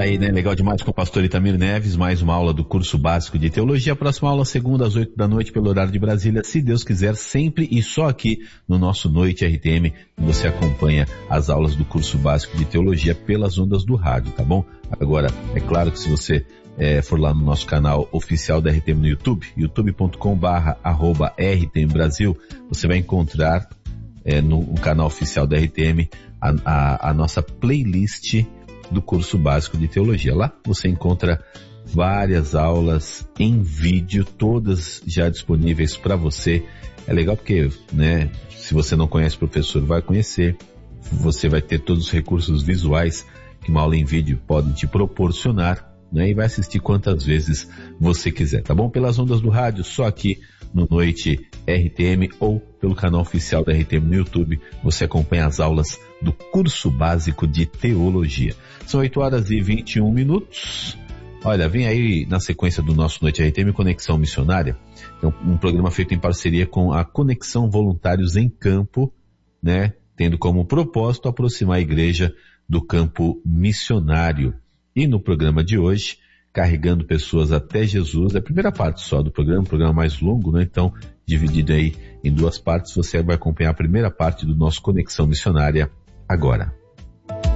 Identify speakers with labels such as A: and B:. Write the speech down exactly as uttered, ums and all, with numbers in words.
A: aí, né? Legal demais com o pastor Itamir Neves, mais uma aula do curso básico de teologia. A próxima aula, segunda às oito da noite, pelo horário de Brasília, se Deus quiser, sempre e só aqui no nosso Noite R T M, você acompanha as aulas do curso básico de teologia pelas ondas do rádio, tá bom? Agora, é claro que se você é, for lá no nosso canal oficial da R T M no YouTube, youtube ponto com barra arroba R T M Brasil, você vai encontrar é, no, no canal oficial da R T M a, a, a nossa playlist do curso básico de teologia. Lá você encontra várias aulas em vídeo, todas já disponíveis para você. É legal porque, né, se você não conhece o professor, vai conhecer. Você vai ter todos os recursos visuais que uma aula em vídeo pode te proporcionar, né, e vai assistir quantas vezes você quiser, tá bom? Pelas ondas do rádio, só aqui no Noite R T M ou pelo canal oficial da R T M no YouTube, você acompanha as aulas do curso básico de teologia. São oito horas e vinte e um minutos. Olha, vem aí na sequência do nosso Noite R T M Conexão Missionária, é um, um programa feito em parceria com a Conexão Voluntários em Campo, né, tendo como propósito aproximar a igreja do campo missionário. E no programa de hoje, carregando pessoas até Jesus, é a primeira parte só do programa, um programa mais longo, né? Então, dividido aí em duas partes, você vai acompanhar a primeira parte do nosso Conexão Missionária agora.